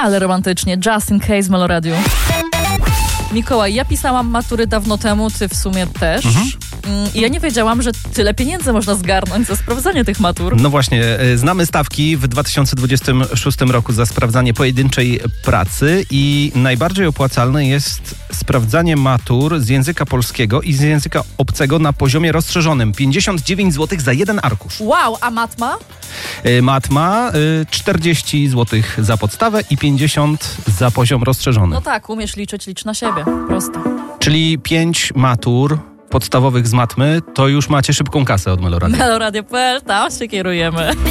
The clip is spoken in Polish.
Ale romantycznie. Just in Case, Meloradiu. Mikołaj, ja pisałam matury dawno temu, ty w sumie też. I ja nie wiedziałam, że tyle pieniędzy można zgarnąć za sprawdzanie tych matur. No właśnie, znamy stawki w 2026 roku za sprawdzanie pojedynczej pracy i najbardziej opłacalne jest sprawdzanie matur z języka polskiego i z języka obcego na poziomie rozszerzonym. 59 zł za jeden arkusz. Wow, a matma? Matma 40 zł za podstawę i 50 za poziom rozszerzony. No tak, umiesz liczyć, licz na siebie. Proste. Czyli 5 matur podstawowych z matmy, to już macie szybką kasę od Meloradia. Meloradio.pl, tam się kierujemy.